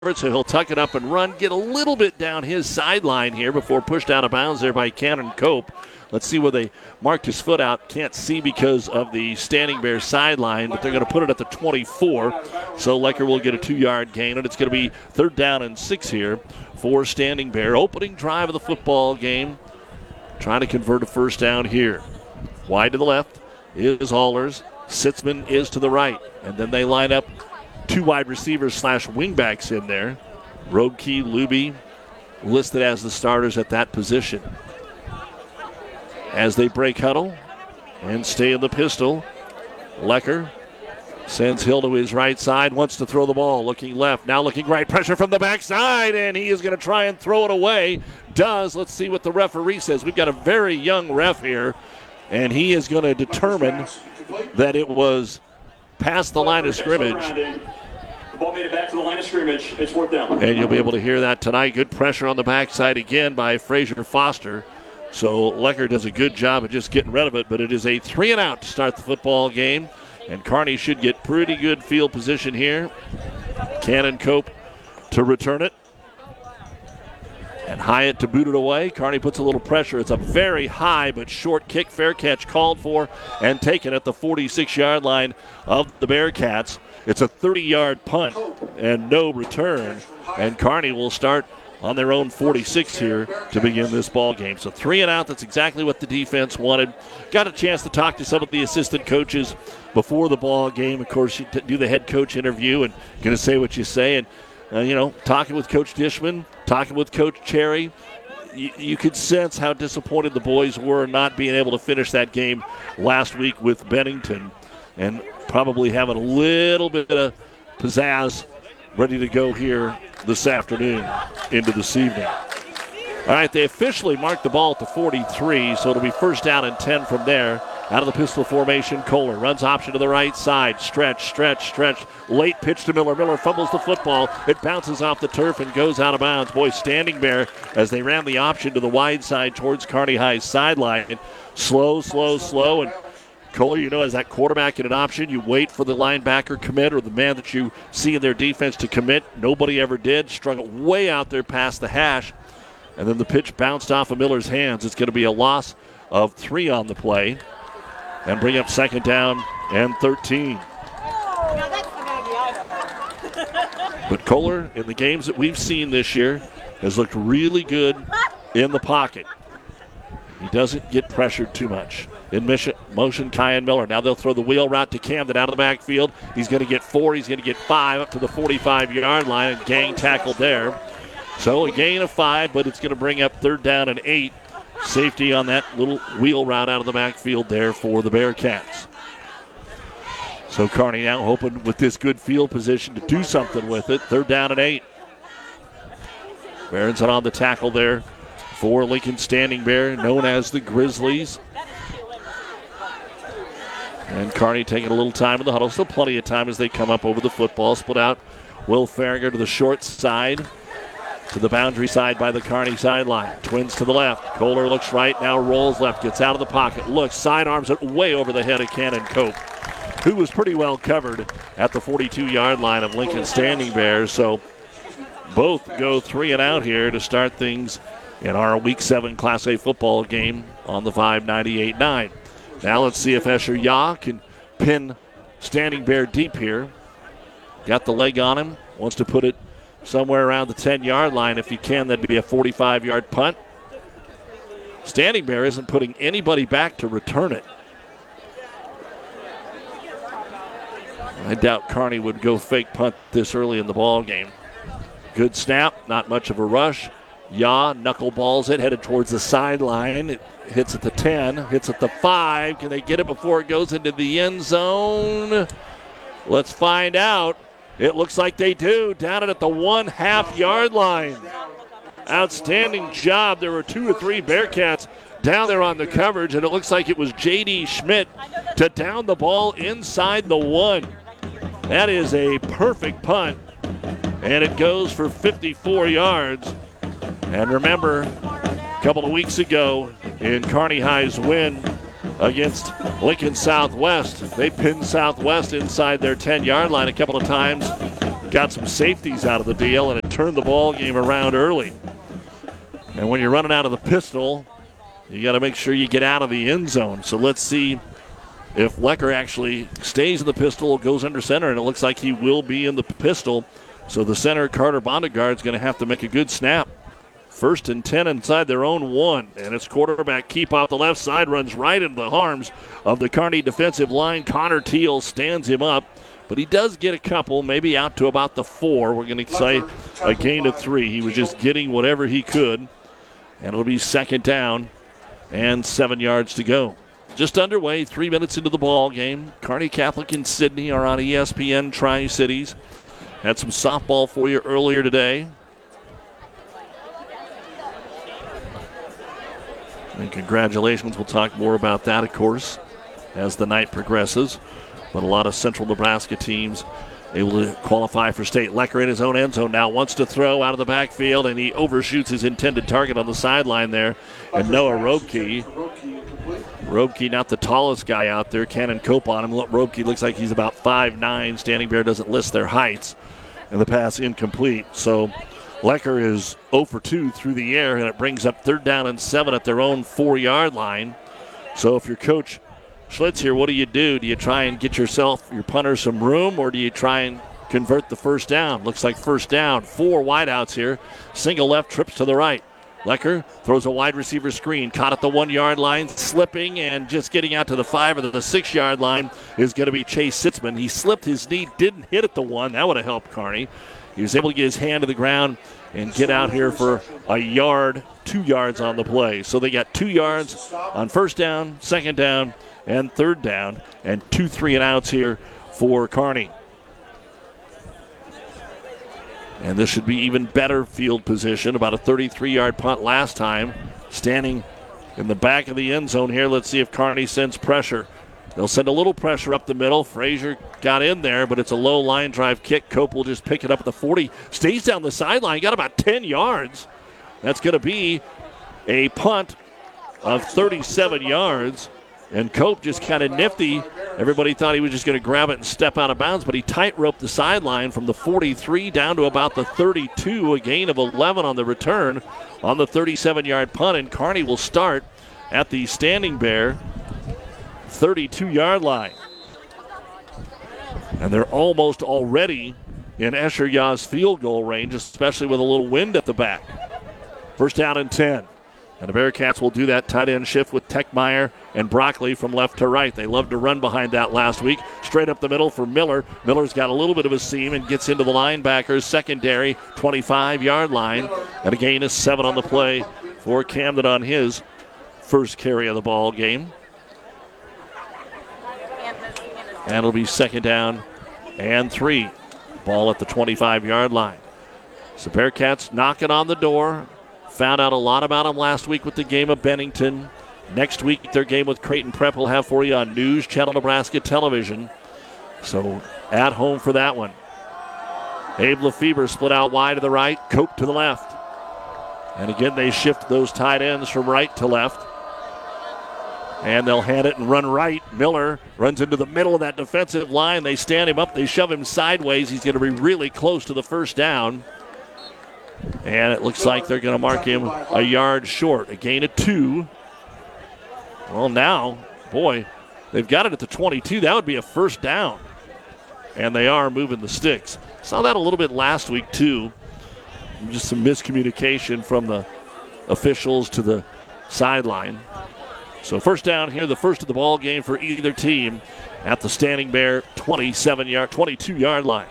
So he'll tuck it up and run, get a little bit down his sideline here before pushed out of bounds there by Cannon Cope. Let's see where they marked his foot out. Can't see because of the Standing Bear sideline, but they're going to put it at the 24. So Lecker will get a 2-yard gain, and it's going to be 3rd down and 6 here for Standing Bear. Opening drive of the football game. Trying to convert a first down here. Wide to the left is Allers. Sitzman is to the right. And then they line up 2 wide receivers / wingbacks in there. Roadkey, Luby listed as the starters at that position. As they break huddle and stay in the pistol, Lecker sends Hill to his right side, wants to throw the ball, looking left, now looking right, pressure from the backside, and he is going to try and throw it away. Does. Let's see what the referee says. We've got a very young ref here, and he is going to determine that it was past the line of scrimmage. The ball made it back to the line of scrimmage. It's 4th down. And you'll be able to hear that tonight. Good pressure on the backside again by Frazier Foster. So Lecker does a good job of just getting rid of it, but it is a 3-and-out to start the football game. And Kearney should get pretty good field position here. Cannon Cope to return it. And Hyatt to boot it away. Kearney puts a little pressure. It's a very high but short kick. Fair catch called for and taken at the 46-yard line of the Bearcats. It's a 30-yard punt and no return. And Kearney will start on their own 46 here to begin this ball game. So 3-and-out, that's exactly what the defense wanted. Got a chance to talk to some of the assistant coaches before the ball game. Of course, you do the head coach interview and going to say what you say. And, talking with Coach Dishman, talking with Coach Cherry, you could sense how disappointed the boys were not being able to finish that game last week with Bennington and probably having a little bit of pizzazz ready to go here this afternoon into this evening. All right, they officially marked the ball at the 43, so it'll be 1st down and 10 from there. Out of the pistol formation, Kohler runs option to the right side. Stretch. Late pitch to Miller. Miller fumbles the football. It bounces off the turf and goes out of bounds. Boy, Standing Bear as they ran the option to the wide side towards Kearney High's sideline. Slow. And Kohler, as that quarterback in an option, you wait for the linebacker commit or the man that you see in their defense to commit. Nobody ever did. Strung it way out there past the hash. And then the pitch bounced off of Miller's hands. It's going to be a loss of 3 on the play. And bring up 2nd down and 13. But Kohler, in the games that we've seen this year, has looked really good in the pocket. He doesn't get pressured too much. In motion, Kyan Miller. Now they'll throw the wheel route to Camden out of the backfield. He's going to get 4. He's going to get 5 up to the 45-yard line. And gang tackled there. So a gain of 5, but it's going to bring up 3rd down and 8. Safety on that little wheel route out of the backfield there for the Bearcats. So Kearney now hoping with this good field position to do something with it. 3rd down and 8. Berenson on the tackle there for Lincoln Standing Bear, known as the Grizzlies. And Kearney taking a little time in the huddle. Still plenty of time as they come up over the football. Split out Will Farragut to the short side. To the boundary side by the Kearney sideline. Twins to the left. Kohler looks right, now rolls left, gets out of the pocket, looks, sidearms it way over the head of Cannon Cope, who was pretty well covered at the 42-yard line of Lincoln Standing Bears. So both go 3-and-out here to start things in our Week 7 Class A football game on the 598-9. Now let's see if Escher Yah can pin Standing Bear deep here. Got the leg on him, wants to put it somewhere around the 10-yard line. If he can, that'd be a 45-yard punt. Standing Bear isn't putting anybody back to return it. I doubt Kearney would go fake punt this early in the ball game. Good snap, not much of a rush. Yah knuckleballs it, headed towards the sideline. It hits at the 10, hits at the 5. Can they get it before it goes into the end zone? Let's find out. It looks like they do. Down at the 1/2-yard line. Outstanding job. There were 2 or 3 Bearcats down there on the coverage, and it looks like it was J.D. Schmidt to down the ball inside the 1. That is a perfect punt, and it goes for 54 yards. And remember, a couple of weeks ago in Kearney High's win against Lincoln Southwest, they pinned Southwest inside their 10-yard line a couple of times. got some safeties out of the deal, and it turned the ball game around early. And when you're running out of the pistol, you got to make sure you get out of the end zone. So let's see if Lecker actually stays in the pistol, goes under center, and it looks like he will be in the pistol. So the center, Carter Bondegard, is going to have to make a good snap. 1st and 10 inside their own 1. And it's quarterback keep off the left side, runs right into the arms of the Kearney defensive line. Connor Teal stands him up. But he does get a couple, maybe out to about the 4. We're going to say a gain of 3. He was just getting whatever he could. And it'll be 2nd down and 7 yards to go. Just underway, 3 minutes into the ball game. Kearney Catholic and Sidney are on ESPN Tri-Cities. Had some softball for you earlier today. And congratulations. We'll talk more about that, of course, as the night progresses. But a lot of Central Nebraska teams able to qualify for state. Lecker in his own end zone now wants to throw out of the backfield, and he overshoots his intended target on the sideline there. And Noah Robke, not the tallest guy out there. Cannon Cope on him. Robke looks like he's about 5'9". Standing Bear doesn't list their heights. And the pass incomplete. So Lecker is 0 for 2 through the air, and it brings up 3rd down and 7 at their own 4-yard line. So if you're Coach Schlitz here, what do? Do you try and get yourself, your punter, some room, or do you try and convert the 1st down? Looks like 1st down. 4 wideouts here. Single left, trips to the right. Lecker throws a wide receiver screen. Caught at the 1-yard line, slipping, and just getting out to the 5 or the 6-yard line is going to be Chase Sitzman. He slipped his knee, didn't hit at the 1. That would have helped Kearney. He was able to get his hand to the ground and get out here for a yard, 2 yards on the play. So they got 2 yards on 1st down, 2nd down, and 3rd down, and 2 3-and-outs here for Kearney. And this should be even better field position. About a 33-yard punt last time. Standing in the back of the end zone here. Let's see if Kearney sends pressure. They'll send a little pressure up the middle. Frazier got in there, but it's a low line drive kick. Cope will just pick it up at the 40. Stays down the sideline. Got about 10 yards. That's going to be a punt of 37 yards. And Cope just kind of nifty. Everybody thought he was just going to grab it and step out of bounds, but he tight-roped the sideline from the 43 down to about the 32, a gain of 11 on the return on the 37-yard punt. And Kearney will start at the Standing Bear 32-yard line. And they're almost already in Escher Yah's field goal range, especially with a little wind at the back. 1st down and 10. And the Bearcats will do that tight end shift with Techmeyer and Broccoli from left to right. They loved to run behind that last week. Straight up the middle for Miller. Miller's got a little bit of a seam and gets into the linebackers' secondary 25-yard line. And a gain of 7 on the play for Camden on his first carry of the ball game. And it'll be 2nd down and 3. Ball at the 25-yard line. So Bearcats knocking on the door. Found out a lot about them last week with the game of Bennington. Next week, their game with Creighton Prep will have for you on News Channel Nebraska Television. So at home for that one. Abe Lefebvre split out wide to the right, Cope to the left. And again, they shift those tight ends from right to left. And they'll hand it and run right. Miller runs into the middle of that defensive line. They stand him up. They shove him sideways. He's going to be really close to the 1st down. And it looks like they're going to mark him a yard short. A gain of 2. Well, now, boy, they've got it at the 22. That would be a 1st down. And they are moving the sticks. Saw that a little bit last week, too. Just some miscommunication from the officials to the sideline. So 1st down here, the first of the ball game for either team at the Standing Bear 22-yard line.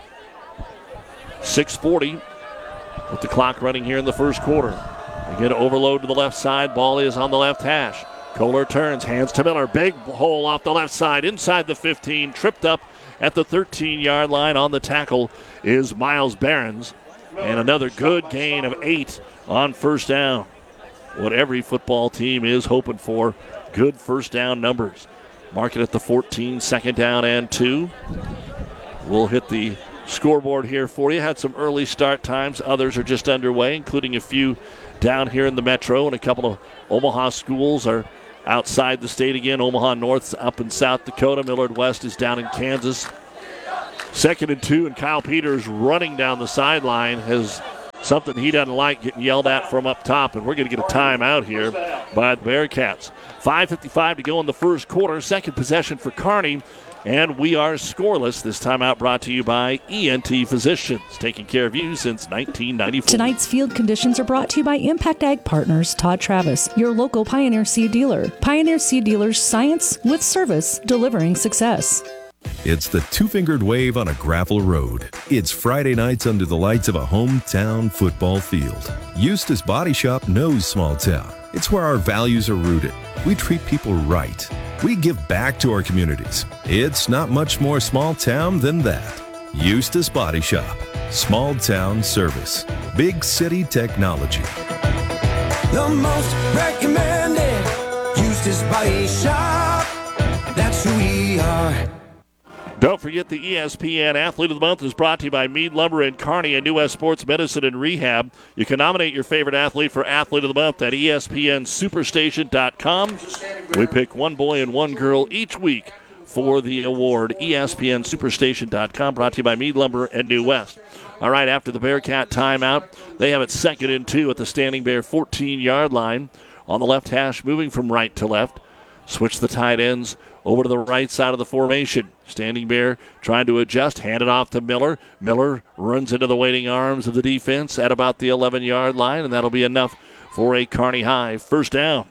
6:40 with the clock running here in the first quarter. Again, overload to the left side. Ball is on the left hash. Kohler turns, hands to Miller. Big hole off the left side, inside the 15. Tripped up at the 13-yard line. On the tackle is Miles Behrens. And another good gain of 8 on 1st down. What every football team is hoping for. Good 1st down numbers. Mark it at the 14, 2nd down and 2. We'll hit the scoreboard here for you. Had some early start times. Others are just underway, including a few down here in the metro, and a couple of Omaha schools are outside the state again. Omaha North's up in South Dakota. Millard West is down in Kansas. 2nd and 2, and Kyle Peters running down the sideline has something he doesn't like getting yelled at from up top, and we're going to get a timeout here by the Bearcats. 5:55 to go in the first quarter. Second possession for Kearney, and we are scoreless. This timeout brought to you by ENT Physicians, taking care of you since 1994. Tonight's field conditions are brought to you by Impact Ag Partners, Todd Travis, your local Pioneer Seed dealer. Pioneer Seed Dealers, science with service, delivering success. It's the two-fingered wave on a gravel road. It's Friday nights under the lights of a hometown football field. Eustace Body Shop knows small town. It's where our values are rooted. We treat people right. We give back to our communities. It's not much more small town than that. Eustace Body Shop. Small town service. Big city technology. The most recommended Eustace Body Shop. That's who we are. Don't forget the ESPN Athlete of the Month is brought to you by Meade Lumber and Kearney and New West Sports Medicine and Rehab. You can nominate your favorite athlete for Athlete of the Month at ESPNSuperstation.com. We pick one boy and one girl each week for the award. ESPNSuperstation.com, brought to you by Meade Lumber and New West. All right, after the Bearcat timeout, they have it 2nd and 2 at the Standing Bear 14-yard line. On the left hash, moving from right to left. Switch the tight ends over to the right side of the formation. Standing Bear trying to adjust, hand it off to Miller. Miller runs into the waiting arms of the defense at about the 11-yard line, and that'll be enough for a Kearney High first down.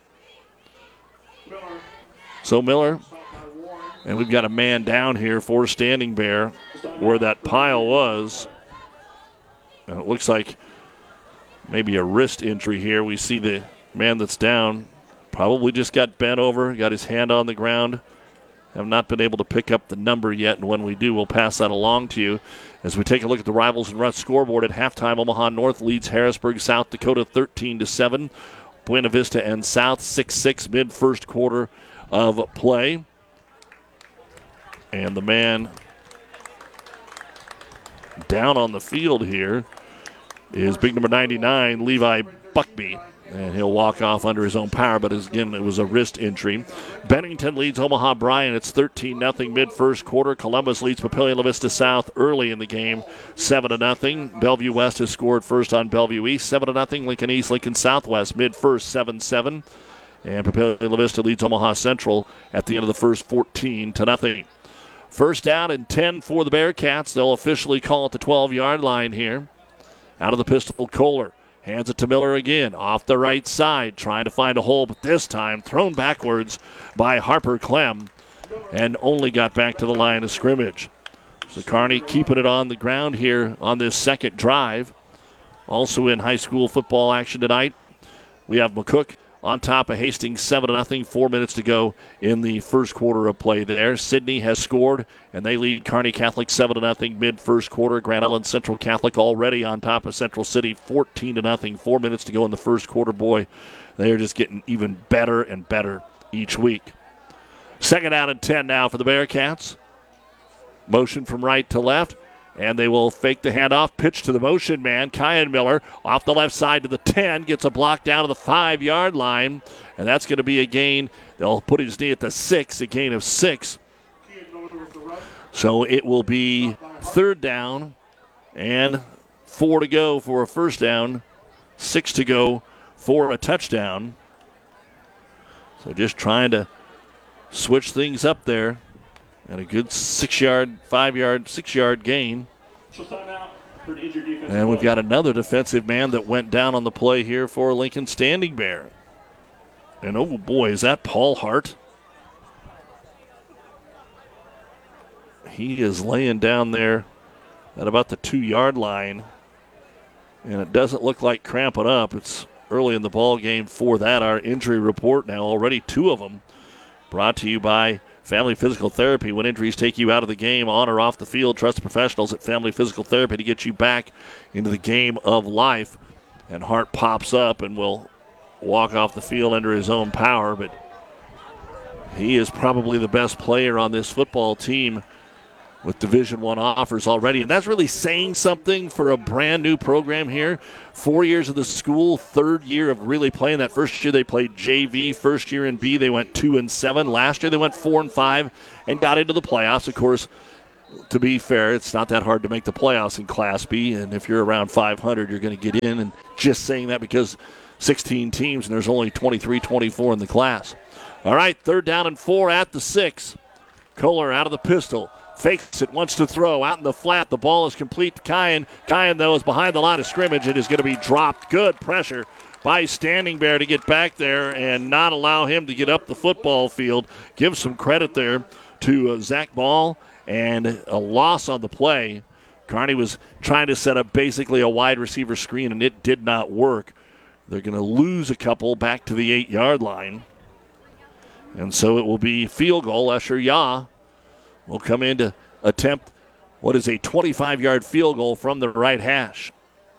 So Miller, and we've got a man down here for Standing Bear where that pile was. And it looks like maybe a wrist injury here. We see the man that's down probably just got bent over, got his hand on the ground. Have not been able to pick up the number yet, and when we do, we'll pass that along to you. As we take a look at the Rivals and Ruts scoreboard at halftime, Omaha North leads Harrisburg, South Dakota 13-7. Buena Vista and South 6-6 mid-first quarter of play. And the man down on the field here is big number 99, Levi Buckby. And he'll walk off under his own power, but again, it was a wrist injury. Bennington leads Omaha Bryan. It's 13-0 mid-first quarter. Columbus leads Papillion La Vista South early in the game, 7-0. Bellevue West has scored first on Bellevue East, 7-0. Lincoln East, Lincoln Southwest mid-first, 7-7. And Papillion La Vista leads Omaha Central at the end of the first, 14-0. First down and 10 for the Bearcats. They'll officially call it the 12-yard line here. Out of the pistol, Kohler. Hands it to Miller again, off the right side, trying to find a hole, but this time thrown backwards by Harper Clem and only got back to the line of scrimmage. So Kearney keeping it on the ground here on this second drive. Also in high school football action tonight, we have McCook on top of Hastings, 7-0, 4 minutes to go in the first quarter of play there. Sidney has scored, and they lead Kearney Catholic 7-0 mid-first quarter. Grand Island Central Catholic already on top of Central City, 14-0, 4 minutes to go in the first quarter. Boy, they are just getting even better and better each week. Second down and 10 now for the Bearcats. Motion from right to left. And they will fake the handoff, pitch to the motion man, Kyan Miller, off the left side to the 10, gets a block down to the 5-yard line, and that's going to be a gain. They'll put his knee at the 6, a gain of 6. So it will be third down and 4 to go for a first down, 6 to go for a touchdown. So just trying to switch things up there. And a good 6-yard gain. And we've got another defensive man that went down on the play here for Lincoln Standing Bear. And oh boy, is that Paul Hart. He is laying down there at about the 2-yard line. And it doesn't look like cramping up. It's early in the ball game for that. Our injury report now, already 2 of them. Brought to you by Family Physical Therapy. When injuries take you out of the game, on or off the field, trust the professionals at Family Physical Therapy to get you back into the game of life. And Hart pops up and will walk off the field under his own power, but he is probably the best player on this football team with Division I offers already. And that's really saying something for a brand new program here. 4 years of the school, third year of really playing. That first year they played JV. First year in B, they went 2-7. Last year they went 4-5 and got into the playoffs. Of course, to be fair, it's not that hard to make the playoffs in Class B, and if you're around 500, you're going to get in. And just saying that because 16 teams and there's only 23, 24 in the class. All right, 3rd down and 4 at the 6. Kohler out of the pistol. Fakes it, wants to throw. Out in the flat, the ball is complete to Kyan. Kyan, though, is behind the line of scrimmage. It is going to be dropped. Good pressure by Standing Bear to get back there and not allow him to get up the football field. Give some credit there to Zach Ball, and a loss on the play. Kearney was trying to set up basically a wide receiver screen, and it did not work. They're going to lose a couple back to the 8-yard line. And so it will be field goal. Usher Yah will come in to attempt what is a 25-yard field goal from the right hash.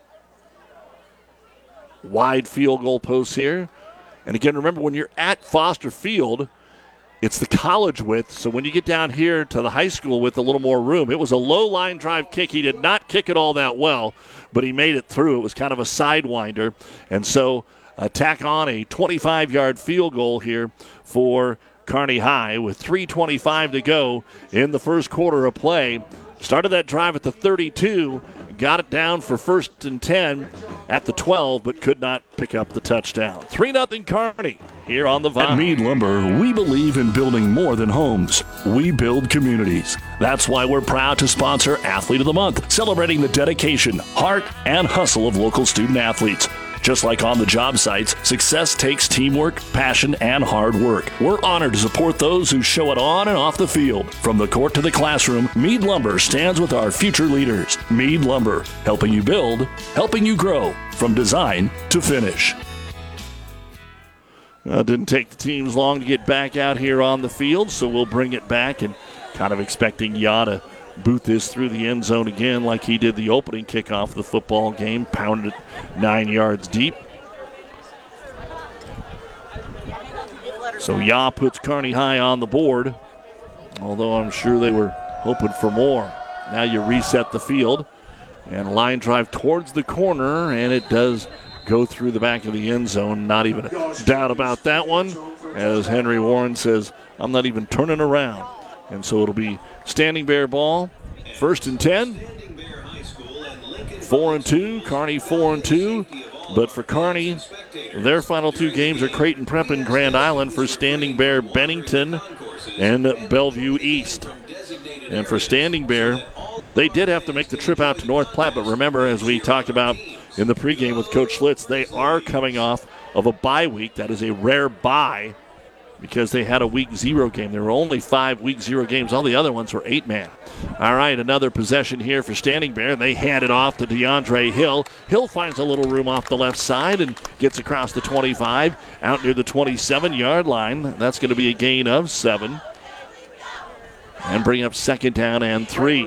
Wide field goal posts here. And again, remember, when you're at Foster Field, it's the college width. So when you get down here to the high school with a little more room, it was a low line drive kick. He did not kick it all that well, but he made it through. It was kind of a sidewinder. And so tack on a 25-yard field goal here for Kearney High with 3:25 to go in the first quarter of play. Started that drive at the 32, got it down for 1st and 10 at the 12, but could not pick up the touchdown. 3-0 Kearney here on the Vibe. At Meade Lumber, we believe in building more than homes. We build communities. That's why we're proud to sponsor Athlete of the Month, celebrating the dedication, heart, and hustle of local student athletes. Just like on the job sites, success takes teamwork, passion, and hard work. We're honored to support those who show it on and off the field. From the court to the classroom, Meade Lumber stands with our future leaders. Meade Lumber, helping you build, helping you grow, from design to finish. It didn't take the teams long to get back out here on the field, so we'll bring it back and kind of expecting Yah to boot this through the end zone again like he did the opening kickoff of the football game, pounded it 9 yards deep. So Yah puts Kearney High on the board, although I'm sure they were hoping for more. Now you reset the field, and line drive towards the corner, and it does go through the back of the end zone. Not even a doubt about that one, as Henry Warren says, I'm not even turning around. And so it'll be Standing Bear ball, 1st and 10. 4-2, Kearney 4-2. But for Kearney, their final 2 games are Creighton Prep and Grand Island. For Standing Bear, Bennington and Bellevue East. And for Standing Bear, they did have to make the trip out to North Platte. But remember, as we talked about in the pregame with Coach Schlitz, they are coming off of a bye week. That is a rare bye, because they had a week 0 game. There were only 5 week 0 games. All the other ones were 8-man. All right, another possession here for Standing Bear. They hand it off to DeAndre Hill. Hill finds a little room off the left side and gets across the 25, out near the 27-yard line. That's going to be a gain of 7. And bring up 2nd down and 3.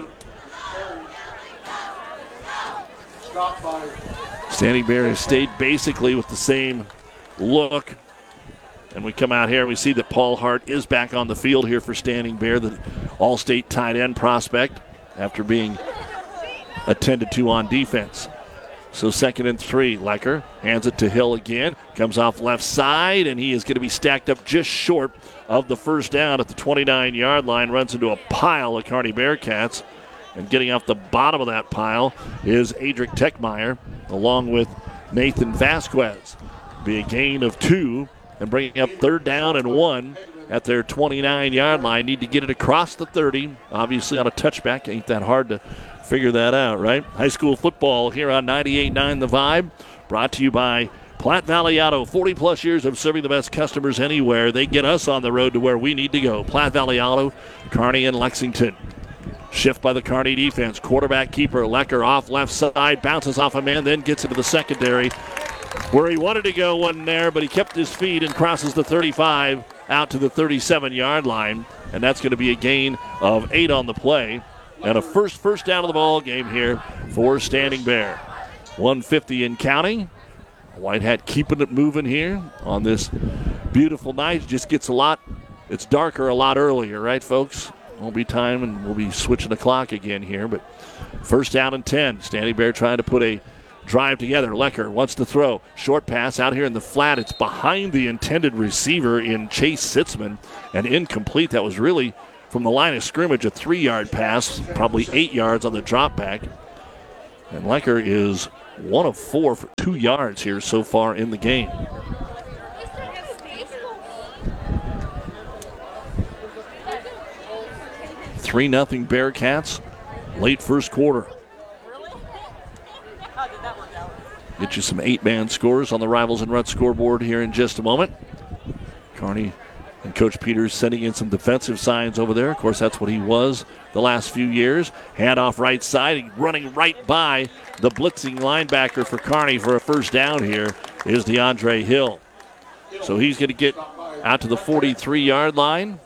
Standing Bear has stayed basically with the same look. And we come out here and we see that Paul Hart is back on the field here for Standing Bear, the all-state tight end prospect, after being attended to on defense. So 2nd and 3. Lecker hands it to Hill again. Comes off left side, and he is going to be stacked up just short of the 1st down at the 29-yard line. Runs into a pile of Kearney Bearcats. And getting off the bottom of that pile is Adric Techmeyer, along with Nathan Vasquez. Be a gain of 2. And bringing up 3rd down and 1 at their 29-yard line. Need to get it across the 30. Obviously on a touchback. Ain't that hard to figure that out, right? High school football here on 98.9 The Vibe. Brought to you by Platte Valley Auto. 40-plus years of serving the best customers anywhere. They get us on the road to where we need to go. Platte Valley Auto, Kearney and Lexington. Shift by the Kearney defense. Quarterback keeper Lecker off left side. Bounces off a man, then gets into the secondary. Where he wanted to go wasn't there, but he kept his feet and crosses the 35 out to the 37-yard line. And that's going to be a gain of 8 on the play. And a first down of the ball game here for Standing Bear. 150 and counting. White Hat keeping it moving here on this beautiful night. It just gets it's darker a lot earlier, right, folks? Won't be time, and we'll be switching the clock again here. But 1st down and 10. Standing Bear trying to put a drive together. Lecker wants to throw. Short pass out here in the flat. It's behind the intended receiver in Chase Sitzman, and incomplete. That was really from the line of scrimmage, a 3-yard pass, probably 8 yards on the drop back. And Lecker is 1 of 4 for 2 yards here so far in the game. Three 3-0 Bearcats, late first quarter. Get you some 8-man scores on the Rivals and Ruts scoreboard here in just a moment. Kearney and Coach Peters sending in some defensive signs over there. Of course, that's what he was the last few years. Handoff right side, running right by the blitzing linebacker for Kearney for a first down here is DeAndre Hill. So he's going to get out to the 43-yard line.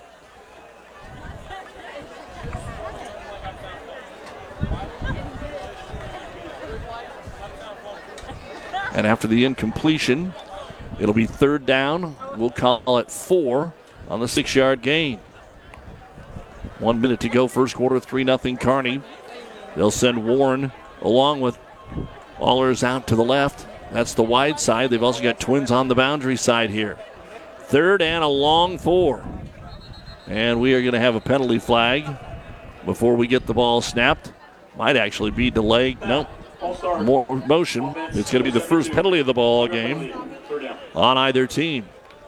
And after the incompletion, it'll be third down. We'll call it 4 on the 6-yard gain. 1 minute to go, first quarter, 3-0 Kearney. They'll send Warren along with Allers out to the left. That's the wide side. They've also got twins on the boundary side here. Third and a long 4. And we are going to have a penalty flag before we get the ball snapped. Might actually be delay. Nope. More motion. It's going to be the first penalty of the ball game on either team.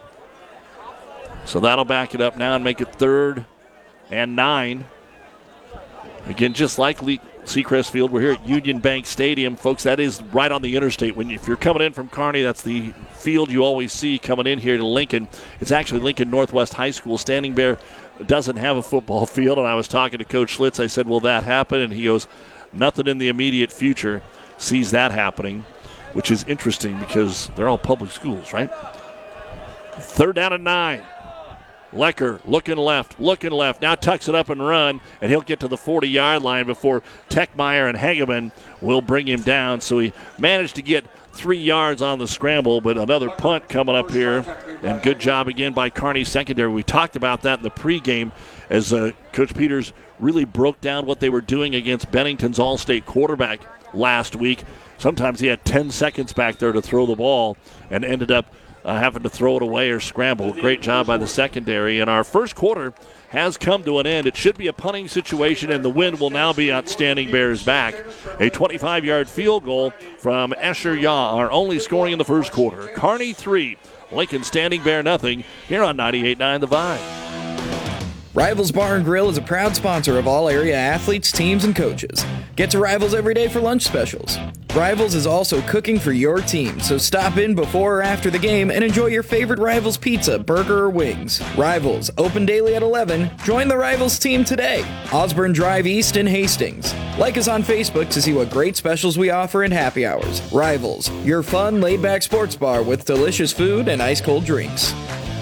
So that'll back it up now and make it 3rd and 9. Again, just like Seacrest Field, we're here at Union Bank Stadium. Folks, that is right on the interstate. If you're coming in from Kearney, that's the field you always see coming in here to Lincoln. It's actually Lincoln Northwest High School. Standing Bear doesn't have a football field, and I was talking to Coach Schlitz. I said, will that happen? And he goes, nothing in the immediate future sees that happening, which is interesting because they're all public schools, right? 3rd down and 9. Lecker looking left, now tucks it up and run, and he'll get to the 40-yard line before Techmeyer and Hageman will bring him down. So he managed to get 3 yards on the scramble, but another punt coming up here, and good job again by Kearney secondary. We talked about that in the pregame as Coach Peters really broke down what they were doing against Bennington's All-State quarterback last week. Sometimes he had 10 seconds back there to throw the ball and ended up having to throw it away or scramble. Great job by the secondary. And our first quarter has come to an end. It should be a punting situation, and the wind will now be on Standing Bear's back. A 25-yard field goal from Escher Yaw, our only scoring in the first quarter. Kearney 3, Lincoln Standing Bear nothing, here on 98.9 The Vibe. Rivals Bar and Grill is a proud sponsor of all area athletes, teams, and coaches. Get to Rivals every day for lunch specials. Rivals is also cooking for your team, so stop in before or after the game and enjoy your favorite Rivals pizza, burger, or wings. Rivals, open daily at 11. Join the Rivals team today. Osborne Drive East in Hastings. Like us on Facebook to see what great specials we offer in happy hours. Rivals, your fun, laid-back sports bar with delicious food and ice-cold drinks.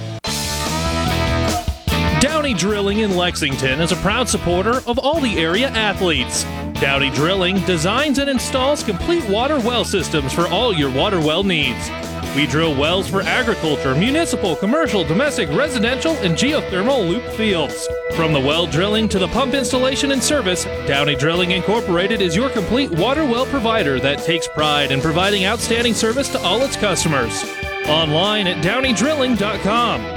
Downey Drilling in Lexington is a proud supporter of all the area athletes. Downey Drilling designs and installs complete water well systems for all your water well needs. We drill wells for agriculture, municipal, commercial, domestic, residential, and geothermal loop fields. From the well drilling to the pump installation and service, Downey Drilling Incorporated is your complete water well provider that takes pride in providing outstanding service to all its customers. Online at downeydrilling.com.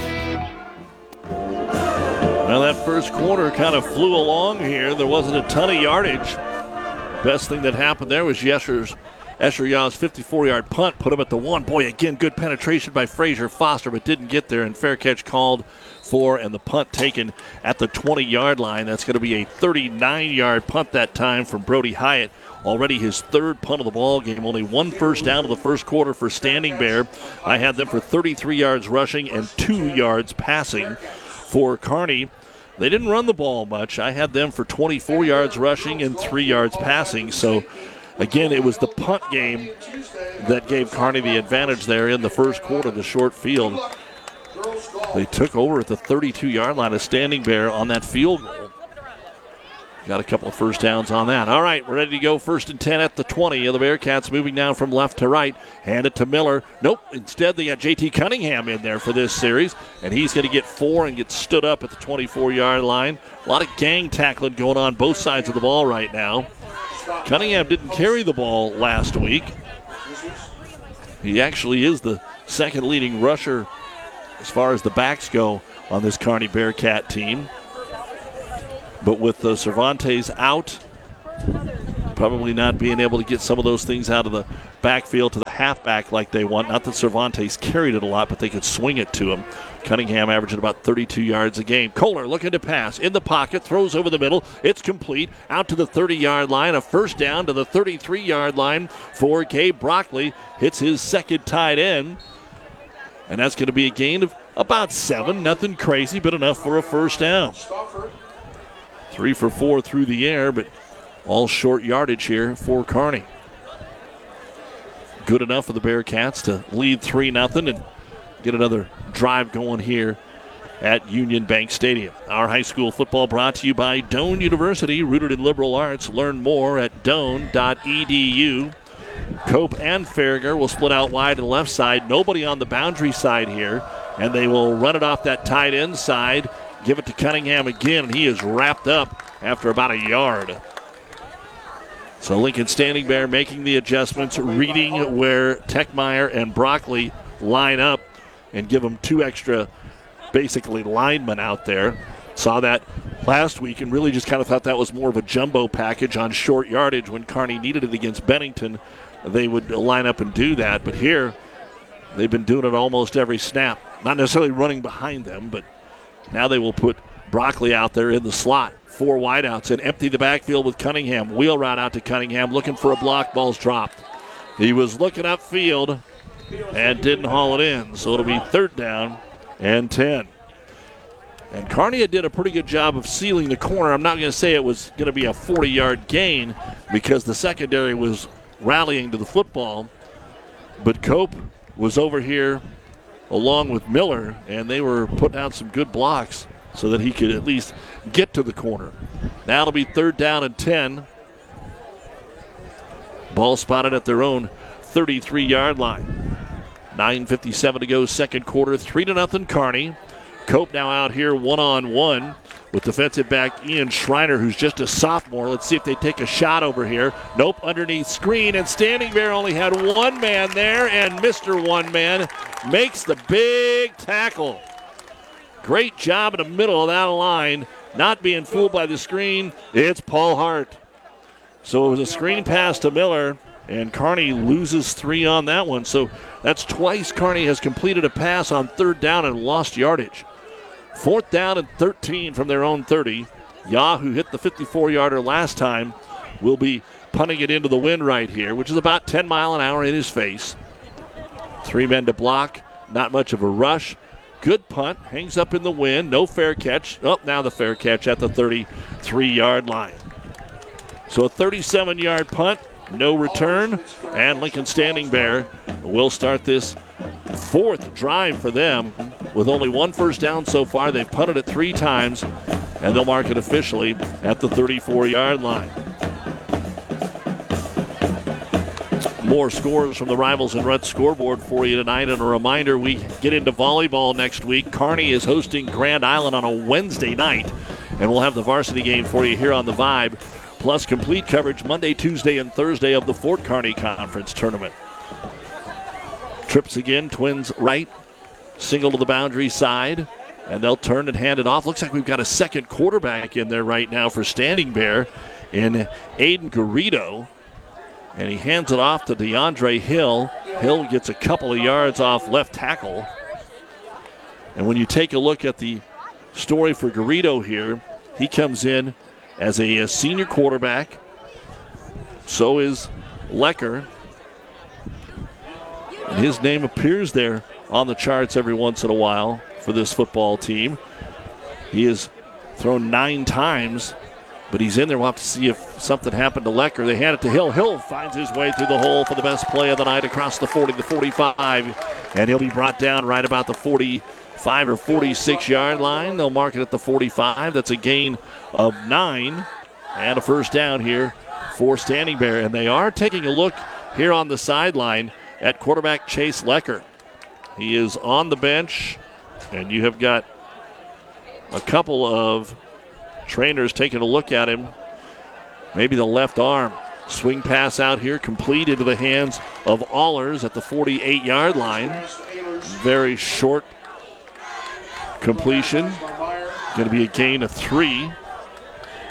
Well, that first quarter kind of flew along here. There wasn't a ton of yardage. Best thing that happened there was Escher Yaw's 54-yard punt put him at the 1. Boy, again, good penetration by Frazier Foster, but didn't get there, and fair catch called for, and the punt taken at the 20-yard line. That's going to be a 39-yard punt that time from Brody Hyatt. Already his 3rd punt of the ball game. Only 1 first down of the first quarter for Standing Bear. I had them for 33 yards rushing and 2 yards passing for Kearney. They didn't run the ball much. I had them for 24 yards rushing and 3 yards passing. So, again, it was the punt game that gave Kearney the advantage there in the first quarter, the short field. They took over at the 32-yard line of Standing Bear on that field goal. Got a couple of first downs on that. All right, we're ready to go. 1st and 10 at the 20 of the Bearcats, moving now from left to right. Hand it to Miller. Nope, instead they got J.T. Cunningham in there for this series, and he's going to get 4 and get stood up at the 24-yard line. A lot of gang tackling going on both sides of the ball right now. Cunningham didn't carry the ball last week. He actually is the second leading rusher as far as the backs go on this Kearney Bearcat team. But with Cervantes out, probably not being able to get some of those things out of the backfield to the halfback like they want. Not that Cervantes carried it a lot, but they could swing it to him. Cunningham averaging about 32 yards a game. Kohler looking to pass. In the pocket, throws over the middle. It's complete. Out to the 30-yard line. A first down to the 33-yard line for Gabe Broccoli. Hits his second tight end. And that's going to be a gain of about 7. Nothing crazy, but enough for a first down. 3 for 4 through the air, but all short yardage here for Kearney. Good enough for the Bearcats to lead 3-0 and get another drive going here at Union Bank Stadium. Our high school football brought to you by Doane University, rooted in liberal arts. Learn more at doane.edu. Cope and Farragut will split out wide to the left side. Nobody on the boundary side here, and they will run it off that tight end side. Give it to Cunningham again, and he is wrapped up after about a yard. So Lincoln Standing Bear making the adjustments, reading where Techmeyer and Broccoli line up and give them 2 extra, basically, linemen out there. Saw that last week and really just kind of thought that was more of a jumbo package on short yardage. When Kearney needed it against Bennington, they would line up and do that. But here, they've been doing it almost every snap. Not necessarily running behind them, but now they will put Broccoli out there in the slot. 4 wideouts and empty the backfield with Cunningham. Wheel route out to Cunningham, looking for a block. Ball's dropped. He was looking upfield and didn't haul it in. So it'll be 3rd down and 10. And Kearney did a pretty good job of sealing the corner. I'm not going to say it was going to be a 40-yard gain because the secondary was rallying to the football. But Cope was over here along with Miller, and they were putting out some good blocks so that he could at least get to the corner. Now it'll be 3rd down and 10. Ball spotted at their own 33-yard line. 9:57 to go, second quarter, 3-0 Kearney. Cope now out here one-on-one with defensive back Ian Schreiner, who's just a sophomore. Let's see if they take a shot over here. Nope, underneath screen, and Standing Bear only had one man there, and Mr. One Man makes the big tackle. Great job in the middle of that line, not being fooled by the screen. It's Paul Hart. So it was a screen pass to Miller, and Kearney loses 3 on that one. So that's twice Kearney has completed a pass on 3rd down and lost yardage. 4th down and 13 from their own 30. Yah, who hit the 54-yarder last time, will be punting it into the wind right here, which is about 10 mile an hour in his face. 3 men to block, not much of a rush. Good punt, hangs up in the wind, no fair catch. Oh, now the fair catch at the 33-yard line. So a 37-yard punt, no return, and Lincoln Standing Bear will start this 4th drive for them with only 1 first down so far. They've punted it 3 times, and they'll mark it officially at the 34-yard line. More scores from the Rivals and Ruts scoreboard for you tonight. And a reminder, we get into volleyball next week. Kearney is hosting Grand Island on a Wednesday night, and we'll have the varsity game for you here on the Vibe, plus complete coverage Monday, Tuesday, and Thursday of the Fort Kearney Conference Tournament. Trips again, twins right, single to the boundary side, and they'll turn and hand it off. Looks like we've got a second quarterback in there right now for Standing Bear in Aiden Garrido. And he hands it off to DeAndre Hill. Hill gets a couple of yards off left tackle. And when you take a look at the story for Garrido here, he comes in as a senior quarterback. So is Lecker. And his name appears there on the charts every once in a while for this football team. He has thrown 9 times, but he's in there. We'll have to see if something happened to Lecker. They hand it to Hill. Hill finds his way through the hole for the best play of the night across the 40 to 45, and he'll be brought down right about the 45 or 46-yard line. They'll mark it at the 45. That's a gain of 9 and a first down here for Standing Bear. And they are taking a look here on the sideline at quarterback Chase Lecker. He is on the bench, and you have got a couple of trainers taking a look at him. Maybe the left arm. Swing pass out here, complete into the hands of Allers at the 48-yard line. Very short completion. Going to be a gain of 3.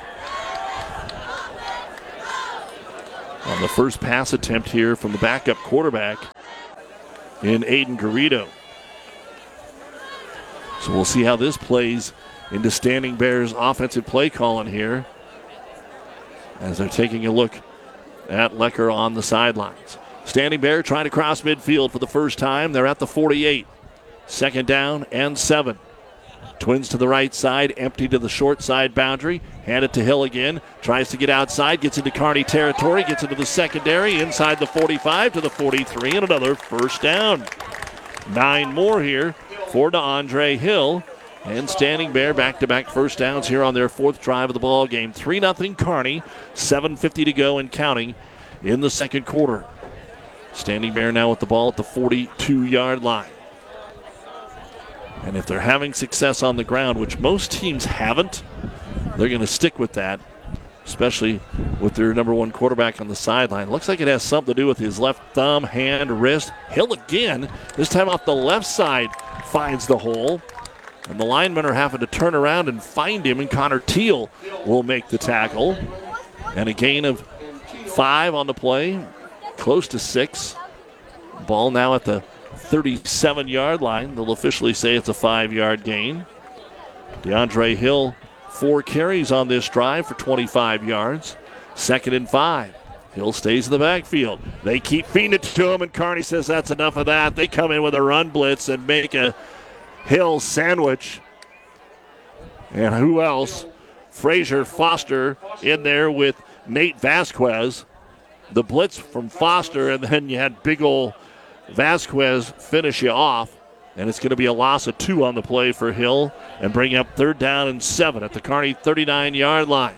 on the first pass attempt here from the backup quarterback in Aiden Garrido. So we'll see how this plays into Standing Bears offensive play calling here as they're taking a look at Lecker on the sidelines. Standing Bear trying to cross midfield for the first time. They're at the 48. Second down and 7. Twins to the right side, empty to the short side boundary. Hand it to Hill again. Tries to get outside, gets into Kearney territory, gets into the secondary, inside the 45 to the 43, and another first down. 9 more here for DeAndre Hill. And Standing Bear back-to-back first downs here on their 4th drive of the ball game. 3-0 Kearney, 7:50 to go and counting in the second quarter. Standing Bear now with the ball at the 42-yard line. And if they're having success on the ground, which most teams haven't, they're going to stick with that, especially with their number 1 quarterback on the sideline. Looks like it has something to do with his left thumb, hand, wrist. Hill again, this time off the left side, finds the hole. And the linemen are having to turn around and find him, and Connor Teal will make the tackle. And a gain of 5 on the play, close to 6. Ball now at the 37-yard line. They'll officially say it's a 5-yard gain. DeAndre Hill, 4 carries on this drive for 25 yards. 2nd and 5. Hill stays in the backfield. They keep feeding it to him, and Kearney says that's enough of that. They come in with a run blitz and make a Hill sandwich. And who else? Frazier Foster in there with Nate Vasquez. The blitz from Foster, and then you had big ol' Vasquez finish you off. And it's going to be a loss of 2 on the play for Hill and bring up 3rd down and 7 at the Kearney 39-yard line.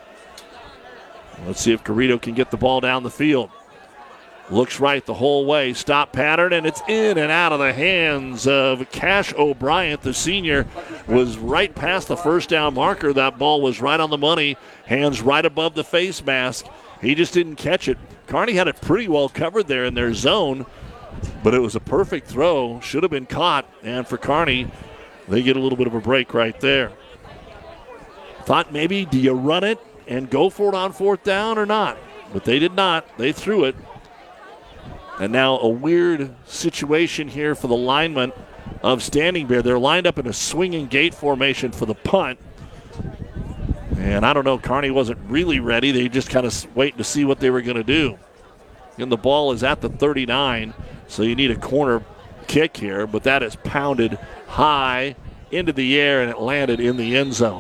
Let's see if Garrido can get the ball down the field. Looks right the whole way. Stop pattern, and it's in and out of the hands of Cash O'Brien. The senior was right past the first down marker. That ball was right on the money. Hands right above the face mask. He just didn't catch it. Kearney had it pretty well covered there in their zone, but it was a perfect throw. Should have been caught, and for Kearney, they get a little bit of a break right there. Thought maybe, do you run it and go for it on 4th down or not? But they did not. They threw it. And now a weird situation here for the linemen of Standing Bear. They're lined up in a swinging gate formation for the punt. And I don't know, Kearney wasn't really ready. They just kind of waiting to see what they were going to do. And the ball is at the 39, so you need a corner kick here. But that is pounded high into the air, and it landed in the end zone.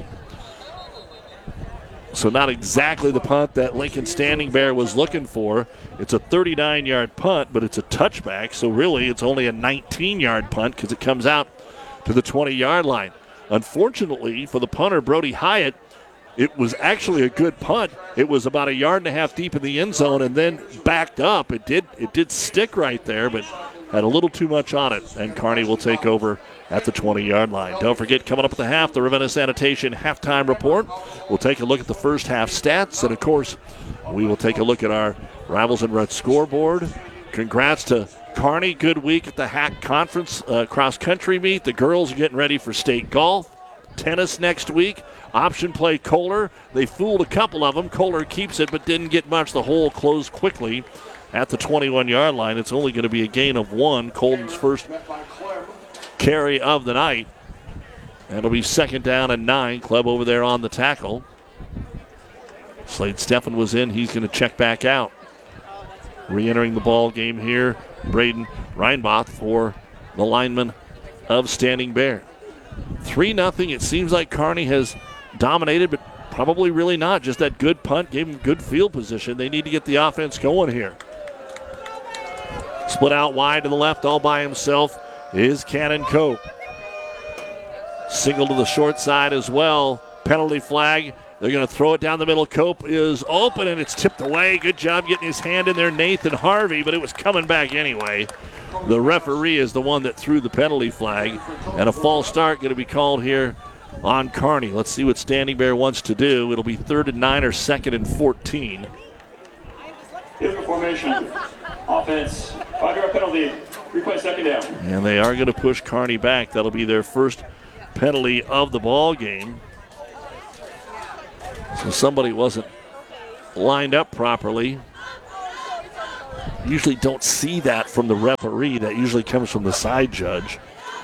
So not exactly the punt that Lincoln Standing Bear was looking for. It's a 39-yard punt, but it's a touchback. So really it's only a 19-yard punt because it comes out to the 20-yard line. Unfortunately for the punter, Brody Hyatt, it was actually a good punt. It was about 1.5 yards deep in the end zone and then backed up. It did stick right there, but had a little too much on it. And Kearney will take over at the 20-yard line. Don't forget, coming up at the half, the Ravenna Sanitation halftime report. We'll take a look at the first half stats, and of course, we will take a look at our Rivals and Red scoreboard. Congrats to Kearney. Good week at the Hack Conference cross-country meet. The girls are getting ready for state golf. Tennis next week. Option play Kohler. They fooled a couple of them. Kohler keeps it, but didn't get much. The hole closed quickly at the 21-yard line. It's only going to be a gain of 1. Colton's first carry of the night. And it'll be 2nd down and 9. Club over there on the tackle. Slade Steffen was in. He's going to check back out. Re-entering the ball game here, Braden Reinboth for the lineman of Standing Bear. 3-0. It seems like Kearney has dominated, but probably really not. Just that good punt gave them good field position. They need to get the offense going here. Split out wide to the left all by himself is Cannon Cope. Single to the short side as well. Penalty flag. They're going to throw it down the middle. Cope is open, and it's tipped away. Good job getting his hand in there, Nathan Harvey, but it was coming back anyway. The referee is the one that threw the penalty flag, and a false start going to be called here on Kearney. Let's see what Standing Bear wants to do. It'll be 3rd and 9 or 2nd and 14. Different formation. Offense. 5-yard penalty. Replay 2nd down. And they are going to push Kearney back. That'll be their first penalty of the ball game. So somebody wasn't lined up properly. Usually don't see that from the referee. That usually comes from the side judge.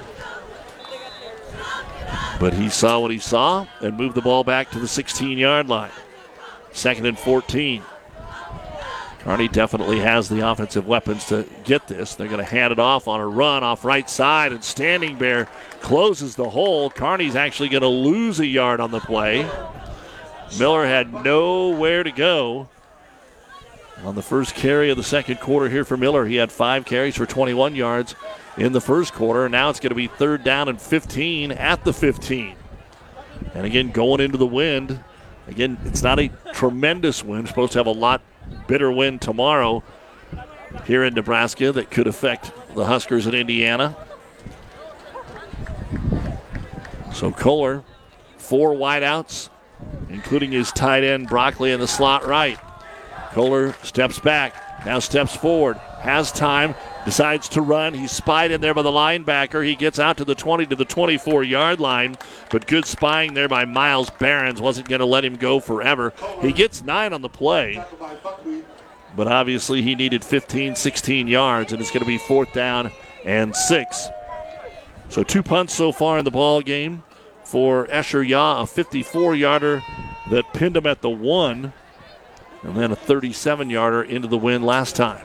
But he saw what he saw and moved the ball back to the 16-yard line. 2nd and 14. Kearney definitely has the offensive weapons to get this. They're going to hand it off on a run off right side, and Standing Bear closes the hole. Kearney's actually going to lose a yard on the play. Miller had nowhere to go on the first carry of the second quarter here for Miller. He had 5 carries for 21 yards in the first quarter. Now it's going to be 3rd down and 15 at the 15. And again, going into the wind. Again, it's not a tremendous wind. We're supposed to have a lot bitter wind tomorrow here in Nebraska that could affect the Huskers in Indiana. So Kohler, 4 wideouts, including his tight end Broccoli in the slot right. Kohler steps back, now steps forward, has time, decides to run. He's spied in there by the linebacker. He gets out to the 20 to the 24-yard line, but good spying there by Miles Behrens. Wasn't going to let him go forever. He gets 9 on the play, but obviously he needed 15, 16 yards, and it's going to be 4th down and 6. So 2 punts so far in the ball game for Escher Yah, a 54-yarder that pinned him at the 1, and then a 37-yarder into the wind last time.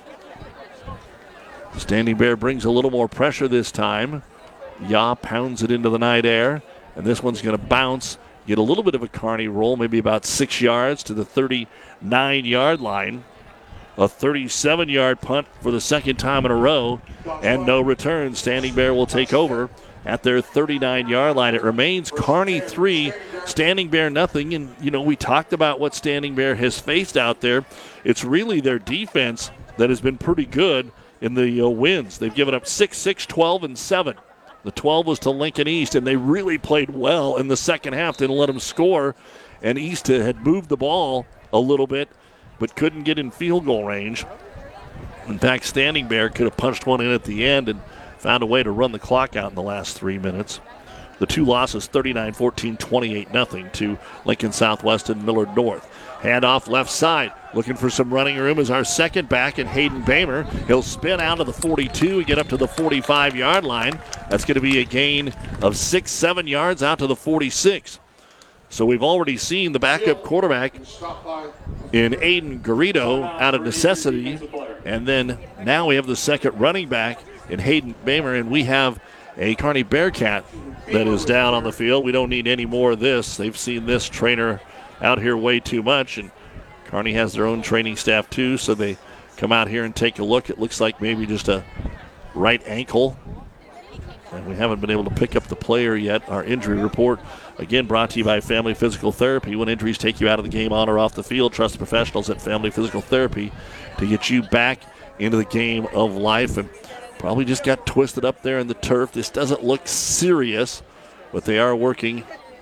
Standing Bear brings a little more pressure this time. Yah pounds it into the night air, and this one's going to bounce, get a little bit of a Kearney roll, maybe about 6 yards to the 39-yard line. A 37-yard punt for the second time in a row, and no return. Standing Bear will take over at their 39-yard line. It remains Kearney 3, Standing Bear nothing. And, we talked about what Standing Bear has faced out there. It's really their defense that has been pretty good in the wins. They've given up 6, 12, and 7. The 12 was to Lincoln East, and they really played well in the second half. Didn't let them score, and East had moved the ball a little bit, but couldn't get in field goal range. In fact, Standing Bear could have punched one in at the end and found a way to run the clock out in the last 3 minutes. The 2 losses, 39-14, 28-0 to Lincoln Southwest and Millard North. Handoff left side. Looking for some running room is our second back in Hayden Bamer. He'll spin out of the 42 and get up to the 45-yard line. That's going to be a gain of 6-7 yards out to the 46. So we've already seen the backup quarterback in Aiden Garrido out of necessity. And then now we have the second running back in Hayden Bamer, and we have a Kearney Bearcat that is down on the field. We don't need any more of this. They've seen this trainer out here way too much, and Kearney has their own training staff too, so they come out here and take a look. It looks like maybe just a right ankle, and we haven't been able to pick up the player yet. Our injury report, again, brought to you by Family Physical Therapy. When injuries take you out of the game, on or off the field, trust the professionals at Family Physical Therapy to get you back into the game of life. And probably just got twisted up there in the turf. This doesn't look serious, but they are working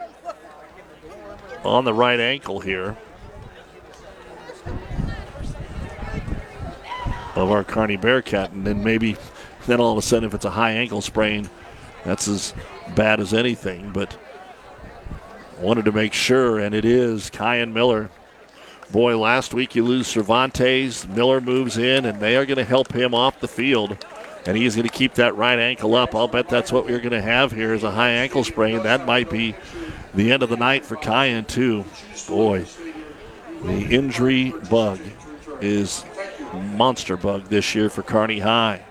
on the right ankle here of our Kearney Bearcat. And then all of a sudden, if it's a high ankle sprain, that's as bad as anything. But wanted to make sure, and it is Kyan Miller. Boy, last week you lose Cervantes. Miller moves in, and they are going to help him off the field. And he's going to keep that right ankle up. I'll bet that's what we're going to have here is a high ankle sprain. That might be the end of the night for Kyan, too. Boy, the injury bug is monster bug this year for Kearney High.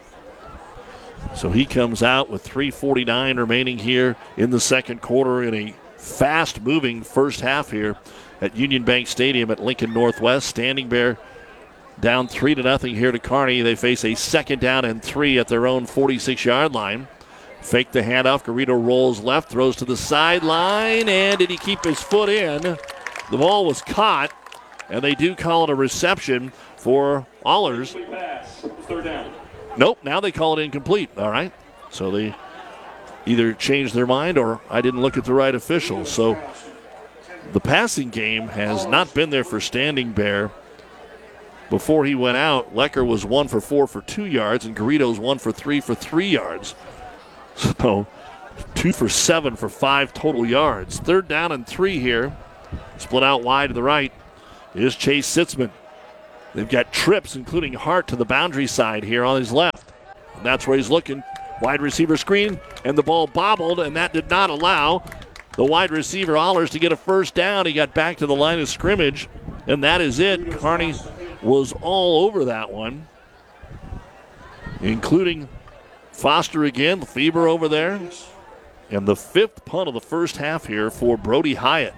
So he comes out with 3:49 remaining here in the second quarter in a fast-moving first half here at Union Bank Stadium at Lincoln Northwest. Standing Bear down 3-0 here to Kearney. They face a 2nd down and 3 at their own 46-yard line. Fake the handoff. Garrido rolls left, throws to the sideline, and did he keep his foot in? The ball was caught, and they do call it a reception for Allers. Third down. Nope, now they call it incomplete. All right. So they either changed their mind or I didn't look at the right official. So the passing game has not been there for Standing Bear. Before he went out, Lecker was 1 for 4 for 2 yards, and Garrido's 1 for 3 for 3 yards. So 2 for 7 for 5 total yards. 3rd down and 3 here. Split out wide to the right is Chase Sitzman. They've got trips, including Hart, to the boundary side here on his left. And that's where he's looking. Wide receiver screen, and the ball bobbled, and that did not allow the wide receiver, Allers, to get a first down. He got back to the line of scrimmage, and that is it. Kearney was all over that one, including Foster again, Feber over there, and the 5th punt of the first half here for Brody Hyatt.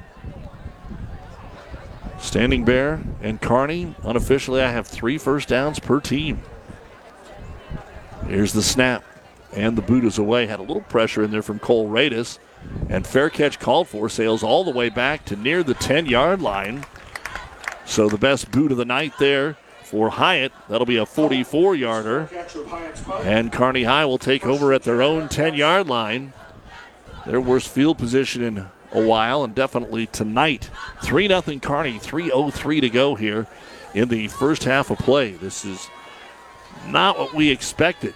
Standing Bear and Kearney, unofficially, I have 3 first downs per team. Here's the snap. And the boot is away. Had a little pressure in there from Cole Radis. And fair catch called for. Sails all the way back to near the 10-yard line. So the best boot of the night there for Hyatt. That'll be a 44-yarder. And Kearney High will take over at their own 10-yard line. Their worst field position in a while, and definitely tonight. 3-0 Kearney. 3:03 to go here in the first half of play. This is not what we expected.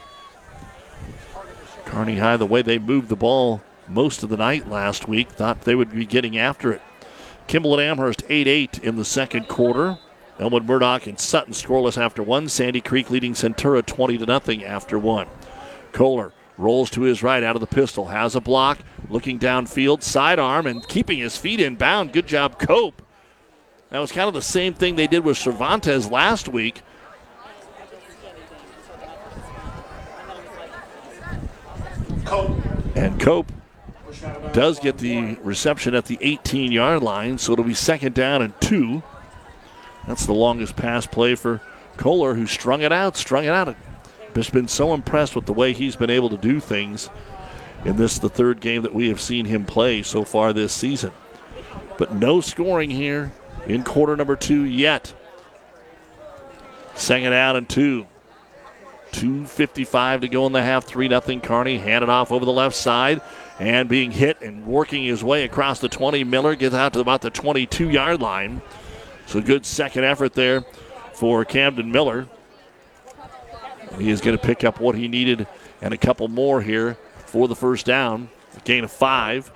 Kearney High, the way they moved the ball most of the night last week, thought they would be getting after it. Kimball and Amherst 8-8 in the second quarter. Elmwood Murdoch and Sutton scoreless after 1. Sandy Creek leading Centura 20-0 after 1. Kohler rolls to his right out of the pistol, has a block, looking downfield, sidearm, and keeping his feet in bound. Good job, Cope. That was kind of the same thing they did with Cervantes last week. And Cope does get the reception at the 18-yard line, so it'll be 2nd down and 2. That's the longest pass play for Kohler, who strung it out. Just been so impressed with the way he's been able to do things in this, the 3rd game that we have seen him play so far this season. But no scoring here in quarter number 2 yet. 2nd down and 2. 2:55 to go in the half. 3-0 Kearney. Handed off over the left side and being hit and working his way across the 20. Miller gets out to about the 22-yard line. So good second effort there for Camden Miller. He is going to pick up what he needed and a couple more here for the first down. A gain of 5.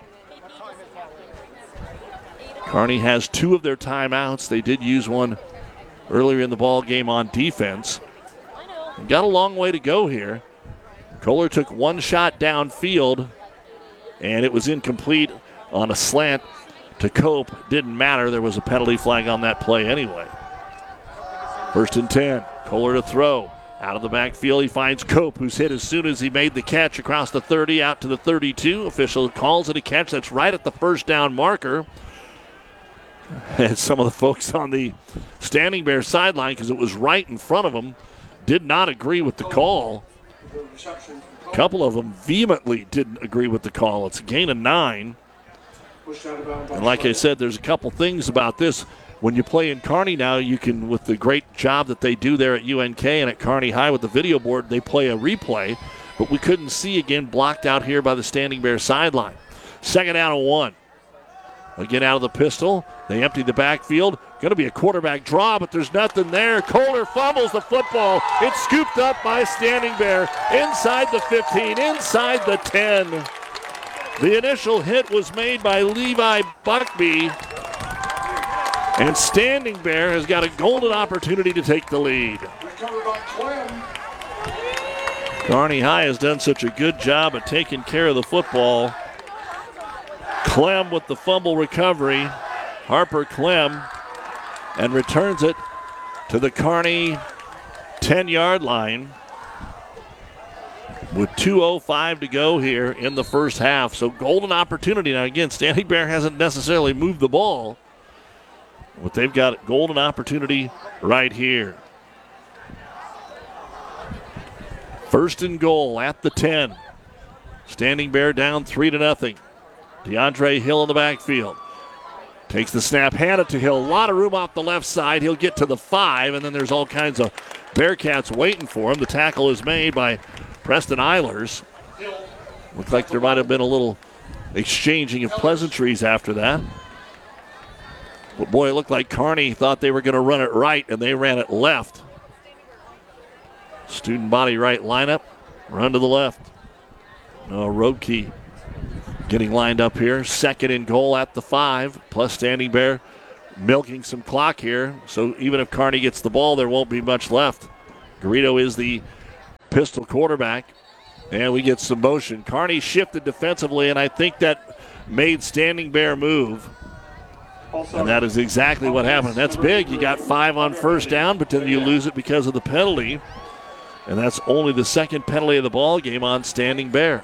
Kearney has 2 of their timeouts. They did use one earlier in the ball game on defense. Got a long way to go here. Kohler took 1 shot downfield, and it was incomplete on a slant to Cope. Didn't matter. There was a penalty flag on that play anyway. 1st and 10. Kohler to throw. Out of the backfield, he finds Cope, who's hit as soon as he made the catch across the 30 out to the 32. Official calls it a catch. That's right at the first down marker. And some of the folks on the Standing Bear sideline, because it was right in front of them, did not agree with the call. A couple of them vehemently didn't agree with the call. It's a gain of 9. And like I said, there's a couple things about this. When you play in Kearney now, you can, with the great job that they do there at UNK and at Kearney High with the video board, they play a replay. But we couldn't see, again, blocked out here by the Standing Bear sideline. 2nd down and 1. Again, out of the pistol. They empty the backfield. Going to be a quarterback draw, but there's nothing there. Kohler fumbles the football. It's scooped up by Standing Bear inside the 15, inside the 10. The initial hit was made by Levi Buckby, and Standing Bear has got a golden opportunity to take the lead. Kearney High has done such a good job of taking care of the football. Clem with the fumble recovery. Harper Clem, and returns it to the Kearney 10-yard line with 2:05 to go here in the first half. So golden opportunity. Now again, Standing Bear hasn't necessarily moved the ball, but they've got a golden opportunity right here. 1st and goal at the 10. Standing Bear down 3-0. DeAndre Hill in the backfield. Takes the snap, handed to Hill. A lot of room off the left side. He'll get to the 5, and then there's all kinds of Bearcats waiting for him. The tackle is made by Preston Eilers. Looked like there might have been a little exchanging of pleasantries after that. But boy, it looked like Kearney thought they were going to run it right, and they ran it left. Student body right lineup, run to the left. Roadkey getting lined up here. 2nd and goal at the 5, plus Standing Bear milking some clock here. So even if Kearney gets the ball, there won't be much left. Garrido is the pistol quarterback. And we get some motion. Kearney shifted defensively, and I think that made Standing Bear move. And that is exactly what happened. That's big. You got 5 on first down, but then you lose it because of the penalty. And that's only the second penalty of the ball game on Standing Bear.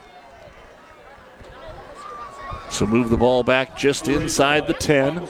So move the ball back just inside the 10.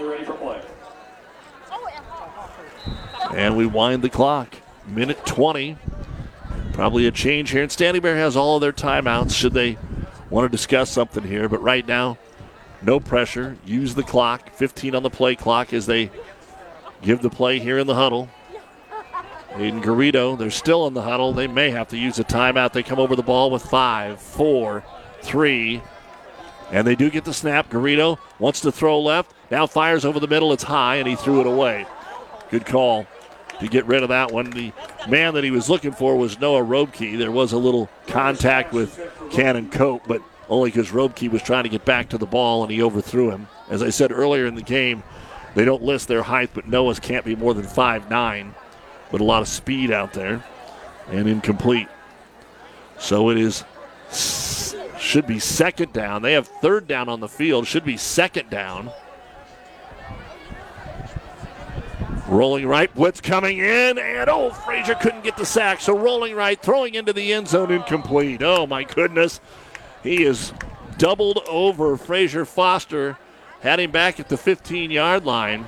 And we wind the clock. Minute 20. Probably a change here. And Standing Bear has all of their timeouts should they want to discuss something here. But right now, no pressure. Use the clock. 15 on the play clock as they give the play here in the huddle. Aiden Garrido, they're still in the huddle. They may have to use a timeout. They come over the ball with 5, 4, 3. And they do get the snap. Garrido wants to throw left. Now fires over the middle. It's high, and he threw it away. Good call to get rid of that one. The man that he was looking for was Noah Robke. There was a little contact with Cannon Cope, but only because Robke was trying to get back to the ball, and he overthrew him. As I said earlier in the game, they don't list their height, but Noah's can't be more than 5'9", but a lot of speed out there, and incomplete. So it is, should be second down. They have third down on the field. Should be second down. Rolling right, blitz coming in, and Frazier couldn't get the sack. So rolling right, throwing into the end zone, incomplete. Oh my goodness. He is doubled over. Frazier Foster had him back at the 15-yard line.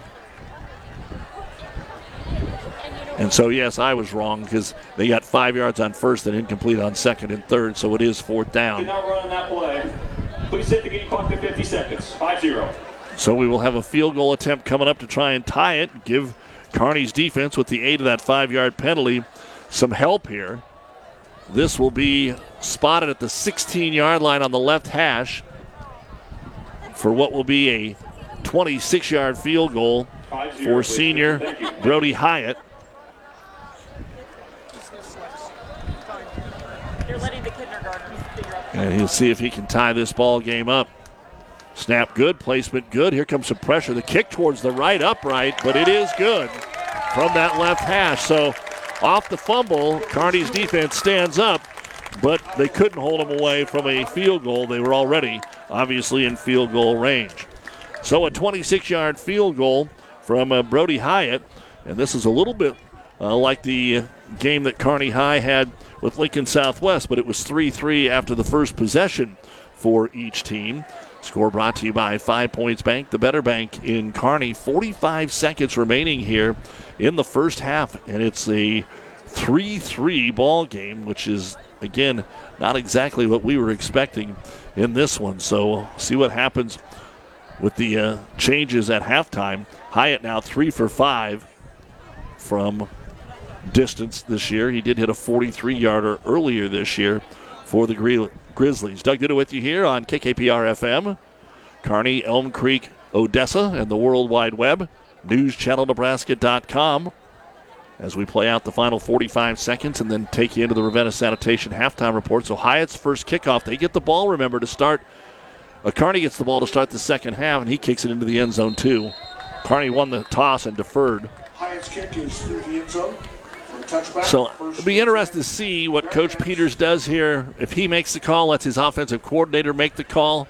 And so, yes, I was wrong because they got 5 yards on first and incomplete on second and third, so it is fourth down. Did not run on that play. Please set the game clock to 50 seconds. 5-0. So we will have a field goal attempt coming up to try and tie it, give Kearney's defense, with the aid of that 5-yard penalty, some help here. This will be spotted at the 16-yard line on the left hash for what will be a 26-yard field goal for senior Brody Hyatt. And he'll see if he can tie this ball game up. Snap good, placement good. Here comes some pressure. The kick towards the right upright, but it is good from that left hash. So off the fumble, Kearney's defense stands up, but they couldn't hold him away from a field goal. They were already obviously in field goal range. So a 26-yard field goal from Brody Hyatt. And this is a little bit like the game that Kearney High had with Lincoln Southwest, but it was 3-3 after the first possession for each team. Score brought to you by 5 Points Bank, the better bank in Kearney. 45 seconds remaining here in the first half, and it's a 3-3 ball game, which is, again, not exactly what we were expecting in this one. So we'll see what happens with the changes at halftime. Hyatt now 3 for 5 from distance this year. He did hit a 43-yarder earlier this year for the Grizzlies. Doug Duda with you here on KKPR-FM, Kearney, Elm Creek, Odessa, and the World Wide Web, newschannelnebraska.com, as we play out the final 45 seconds and then take you into the Ravenna Sanitation halftime report. So Hyatt's first kickoff. They get the ball, remember, to start. Kearney gets the ball to start the second half, and he kicks it into the end zone, too. Kearney won the toss and deferred. Hyatt's kick is through the end zone. So it'll be interesting to see what Coach Peters does here. If he makes the call, lets his offensive coordinator make the call.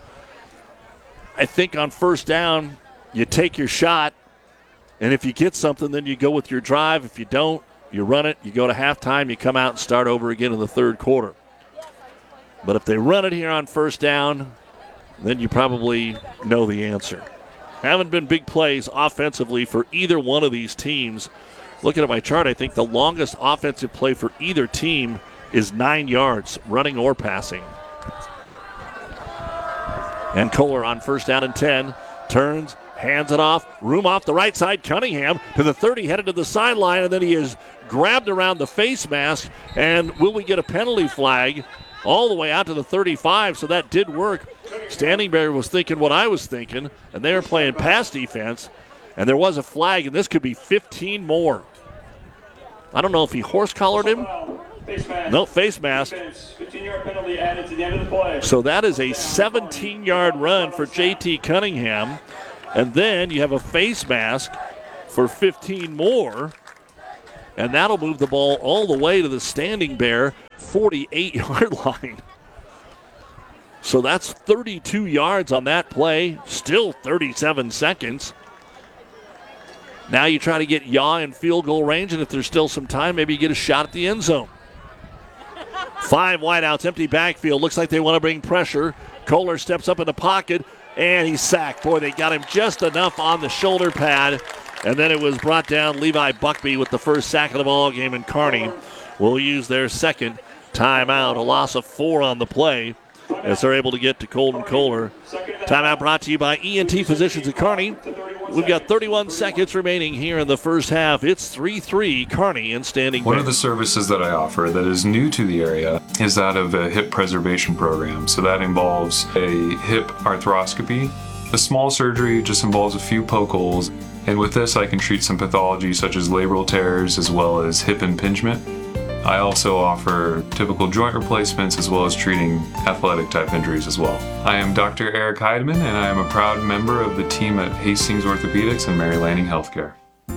I think on first down, you take your shot, and if you get something, then you go with your drive. If you don't, you run it, you go to halftime, you come out and start over again in the third quarter. But if they run it here on first down, then you probably know the answer. Haven't been big plays offensively for either one of these teams. Looking at my chart, I think the longest offensive play for either team is 9 yards, running or passing. And Kohler on first down and 10, turns, hands it off, room off the right side, Cunningham to the 30, headed to the sideline, and then he is grabbed around the face mask, and will we get a penalty flag all the way out to the 35, so that did work. Standing Bear was thinking what I was thinking, and they were playing pass defense. And there was a flag, and this could be 15 more. I don't know if he horse-collared him. No, face mask. 15-yard penalty added to the end of the play. So that is a 17-yard run for J.T. Cunningham. And then you have a face mask for 15 more. And that'll move the ball all the way to the Standing Bear 48-yard line. So that's 32 yards on that play. Still 37 seconds. Now you try to get Yaw in field goal range, and if there's still some time, maybe you get a shot at the end zone. 5 wideouts, empty backfield. Looks like they want to bring pressure. Kohler steps up in the pocket, and he's sacked. Boy, they got him just enough on the shoulder pad. And then it was brought down. Levi Buckby with the first sack of the ball game, and Kearney will use their second timeout. A loss of 4 on the play as they're able to get to Colton Kohler. Timeout brought to you by ENT Physicians at Kearney. We've got 31 seconds remaining here in the first half. It's 3-3 Kearney and Standing Bear. One of the services that I offer that is new to the area is that of a hip preservation program. So that involves a hip arthroscopy. A small surgery just involves a few poke holes. And with this, I can treat some pathology such as labral tears as well as hip impingement. I also offer typical joint replacements as well as treating athletic type injuries as well. I am Dr. Eric Heidemann, and I am a proud member of the team at Hastings Orthopedics and Mary Lanning Healthcare.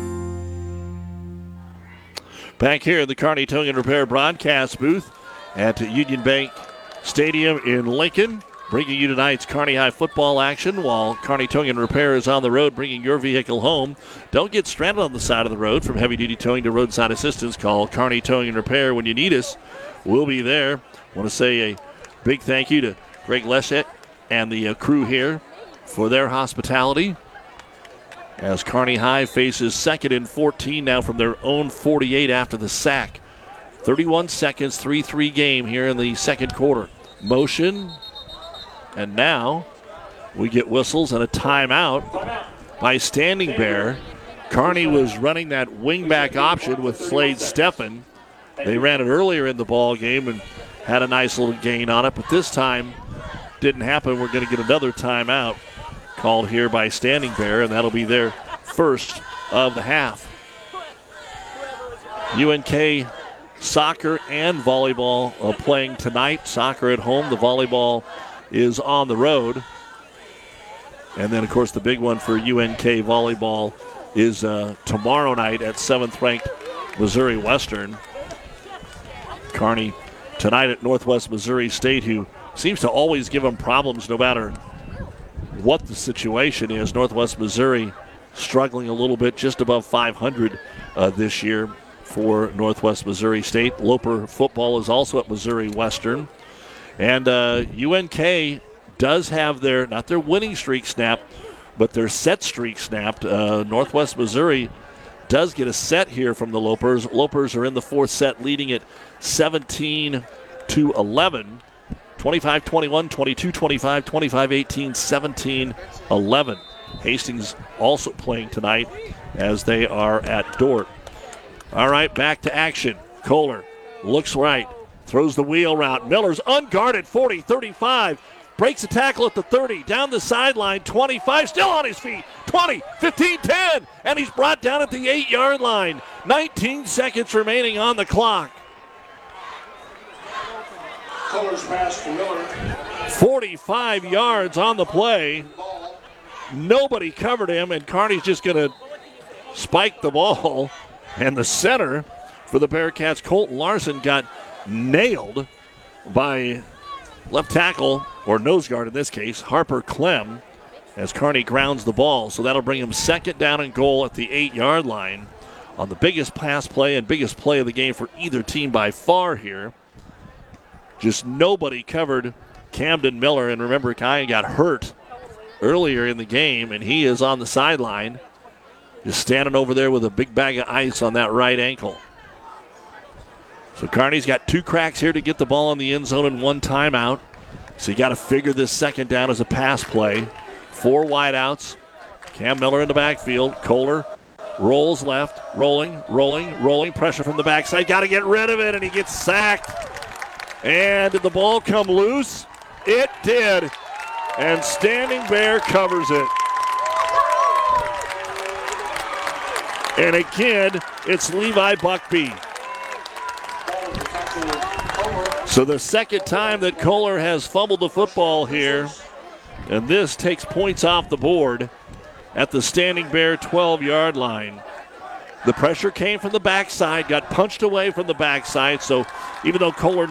Back here in the Kearney Towing and Repair broadcast booth at Union Bank Stadium in Lincoln, bringing you tonight's Kearney High football action while Kearney Towing and Repair is on the road bringing your vehicle home. Don't get stranded on the side of the road. From heavy-duty towing to roadside assistance, call Kearney Towing and Repair when you need us. We'll be there. Want to say a big thank you to Greg Leschet and the crew here for their hospitality as Kearney High faces 2nd and 14 now from their own 48 after the sack. 31 seconds, 3-3 game here in the second quarter. Motion. And now we get whistles and a timeout by Standing Bear. Kearney was running that wingback option with Slade Steffen. They ran it earlier in the ball game and had a nice little gain on it, but this time didn't happen. We're going to get another timeout called here by Standing Bear, and that'll be their first of the half. UNK soccer and volleyball playing tonight. Soccer at home, the volleyball is on the road. And then, of course, the big one for UNK volleyball is tomorrow night at 7th-ranked Missouri Western. Kearney tonight at Northwest Missouri State, who seems to always give them problems no matter what the situation is. Northwest Missouri struggling a little bit, just above 500 this year for Northwest Missouri State. Loper football is also at Missouri Western. And UNK does have their, not their winning streak snapped, but their set streak snapped. Northwest Missouri does get a set here from the Lopers. Lopers are in the 4th set, leading it 17-11. 25-21, 22-25, 25-18, 17-11. Hastings also playing tonight as they are at Dordt. All right, back to action. Kohler looks right. Throws the wheel route. Miller's unguarded, 40-35. Breaks the tackle at the 30. Down the sideline, 25. Still on his feet. 20, 15, 10. And he's brought down at the 8-yard line. 19 seconds remaining on the clock. Colors pass to Miller. 45 yards on the play. Nobody covered him, and Kearney's just going to spike the ball. And the center for the Bearcats, Colton Larson, got nailed by left tackle, or nose guard in this case, Harper Clem, as Kearney grounds the ball. So that'll bring him 2nd down and goal at the 8-yard line on the biggest pass play and biggest play of the game for either team by far here. Just nobody covered Camden Miller, and remember, Kai got hurt earlier in the game, and he is on the sideline, just standing over there with a big bag of ice on that right ankle. So Kearney's got 2 cracks here to get the ball in the end zone and 1 timeout. So you got to figure this 2nd down as a pass play. 4 wideouts. Cam Miller in the backfield. Kohler rolls left, rolling. Pressure from the backside. Got to get rid of it, and he gets sacked. And did the ball come loose? It did. And Standing Bear covers it. And again, it's Levi Buckby. So the 2nd time that Kohler has fumbled the football here, and this takes points off the board. at the Standing Bear 12-yard line. The pressure came from the backside, got punched away from the backside, so even though Kohler